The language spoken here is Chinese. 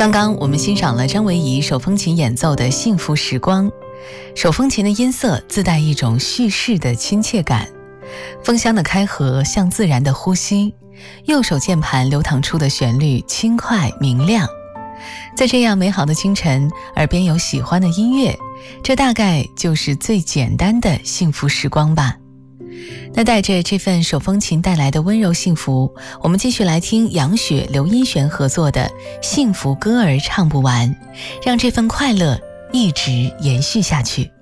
刚刚我们欣赏了张维仪手风琴演奏的《幸福时光》，手风琴的音色自带一种叙事的亲切感，风箱的开合像自然的呼吸，右手键盘流淌出的旋律轻快明亮。在这样美好的清晨，耳边有喜欢的音乐，这大概就是最简单的幸福时光吧。那带着这份手风琴带来的温柔幸福，我们继续来听杨雪、刘音璇合作的《幸福歌儿唱不完》，让这份快乐一直延续下去。